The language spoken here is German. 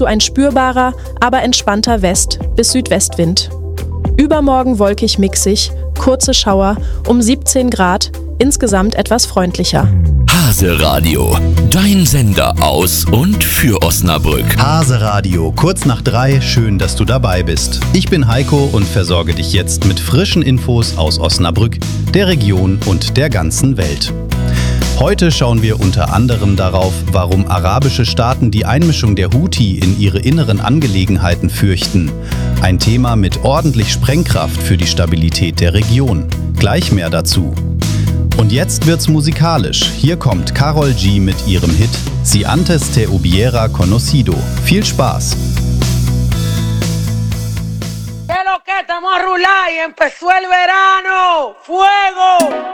zu ein spürbarer, aber entspannter West- bis Südwestwind. Übermorgen wolkig mixig, kurze Schauer, um 17 Grad, insgesamt etwas freundlicher. Hase Radio, dein Sender aus und für Osnabrück. Hase Radio, kurz nach 3, schön, dass du dabei bist. Ich bin Heiko und versorge dich jetzt mit frischen Infos aus Osnabrück, der Region und der ganzen Welt. Heute schauen wir unter anderem darauf, warum arabische Staaten die Einmischung der Houthi in ihre inneren Angelegenheiten fürchten. Ein Thema mit ordentlich Sprengkraft für die Stabilität der Region. Gleich mehr dazu. Und jetzt wird's musikalisch. Hier kommt Karol G mit ihrem Hit Si antes te hubiera conocido. Viel Spaß! ¿Qué lo que estamos a rular y empezó el verano? ¡Fuego!